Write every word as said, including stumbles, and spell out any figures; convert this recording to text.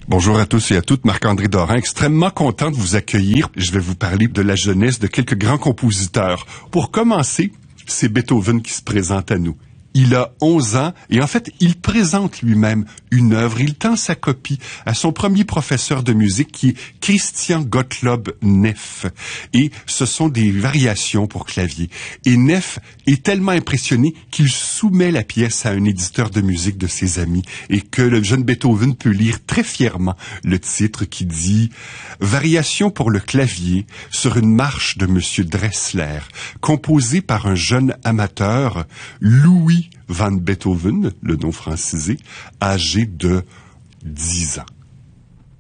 Bonjour à tous et à toutes, Marc-André Dorin, extrêmement content de vous accueillir. Je vais vous parler de la jeunesse de quelques grands compositeurs. Pour commencer, c'est Beethoven qui se présente à nous. Il a onze ans et en fait, il présente lui-même une œuvre. Il tend sa copie à son premier professeur de musique qui est Christian Gottlob Neff. Et ce sont des variations pour clavier. Et Neff est tellement impressionné qu'il soumet la pièce à un éditeur de musique de ses amis et que le jeune Beethoven peut lire très fièrement le titre qui dit « Variation pour le clavier sur une marche de Monsieur Dressler, composée par un jeune amateur, Louis van Beethoven, le nom francisé, âgé de dix ans. »